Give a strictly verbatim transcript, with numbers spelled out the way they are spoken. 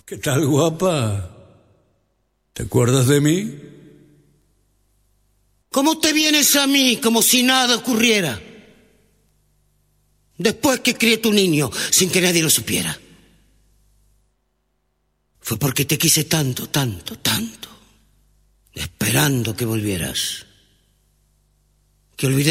¿Qué tal, guapa? ¿Te acuerdas de mí? ¿Cómo te vienes a mí como si nada ocurriera? Después que crié tu niño sin que nadie lo supiera. Fue porque te quise tanto, tanto, tanto, esperando que volvieras, que olvidé